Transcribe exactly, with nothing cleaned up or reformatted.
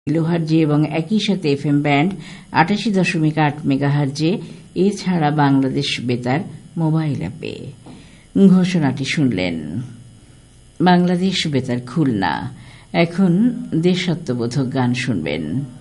কিলোহার্জে এবং একই সাথে এফ এম ব্যান্ড আটাশি দশমিক আট মেগাহার্জে, এছাড়া বাংলাদেশ বেতার মোবাইল অ্যাপে। ঘোষণাটি শুনলেন। বাংলাদেশ বেতার খুলনা। এখন দেশাত্মবোধক গান শুনবেন।